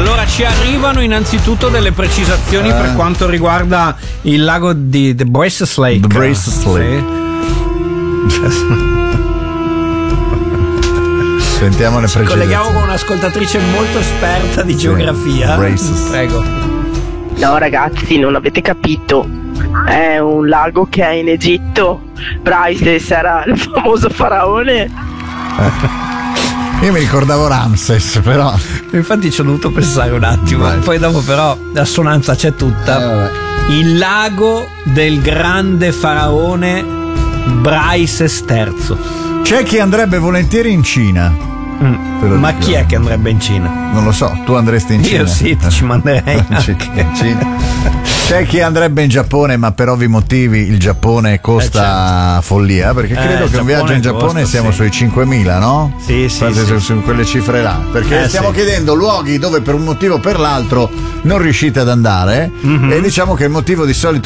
Allora ci arrivano innanzitutto delle precisazioni per quanto riguarda il lago di The Brazos Lake. The Brazos Lake. Sentiamo le precisazioni. Colleghiamo con un'ascoltatrice molto esperta di geografia. Prego. No ragazzi, non avete capito. È un lago che è in Egitto. Bryce era il famoso faraone. Io mi ricordavo Ramses, però. Infatti ci ho dovuto pensare un attimo. Poi dopo però l'assonanza c'è tutta. Il lago del grande faraone Bryces III. C'è chi andrebbe volentieri in Cina. Ma chi è che andrebbe in Cina? Non lo so, tu andresti in Cina? Io sì, ci manderei anche. In Cina. C'è chi andrebbe in Giappone, ma per ovvi motivi il Giappone costa follia, perché credo che un viaggio in Giappone siamo sui 5.000, no? Sì. Su quelle cifre là, perché stiamo chiedendo luoghi dove per un motivo o per l'altro non riuscite ad andare, e diciamo che il motivo di solito